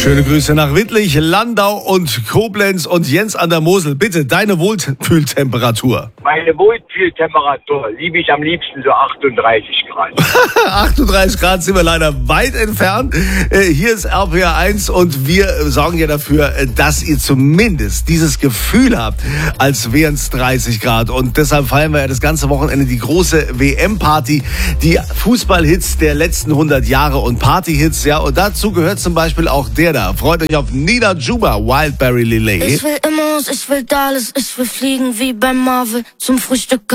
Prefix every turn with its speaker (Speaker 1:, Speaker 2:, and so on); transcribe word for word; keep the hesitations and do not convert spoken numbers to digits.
Speaker 1: Schöne Grüße nach Wittlich, Landau und Koblenz und Jens an der Mosel. Bitte, deine Wohlfühltemperatur.
Speaker 2: Meine Wohlfühltemperatur liebe ich am liebsten so achtunddreißig Grad.
Speaker 1: achtunddreißig Grad sind wir leider weit entfernt. Äh, hier ist R P R eins und wir sorgen ja dafür, äh, dass ihr zumindest dieses Gefühl habt, als wären es dreißig Grad. Und deshalb feiern wir ja das ganze Wochenende die große W M-Party, die Fußballhits der letzten hundert Jahre und Partyhits. Ja, und dazu gehört zum Beispiel auch der da. Freut euch auf Nina Juba, Wildberry Lillet.
Speaker 3: Ich will Immos, ich will Dallas, ich will fliegen wie bei Marvel zum Frühstück.